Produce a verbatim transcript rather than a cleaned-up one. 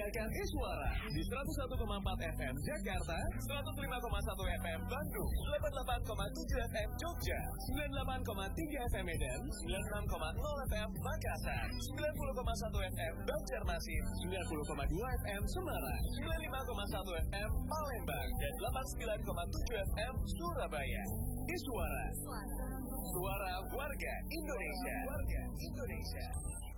mendengarkan Iswara di seratus satu koma empat F M Jakarta, seratus lima koma satu F M Bandung, delapan puluh delapan koma tujuh F M Jogja, sembilan puluh delapan koma tiga F M Medan, sembilan puluh enam koma nol F M Makassar, sembilan puluh koma satu F M Banjarmasin, sembilan puluh koma dua F M Semarang, sembilan puluh lima koma satu F M Palembang, dan delapan puluh sembilan koma tujuh F M Surabaya. Iswara, suara warga Indonesia. Warga Indonesia.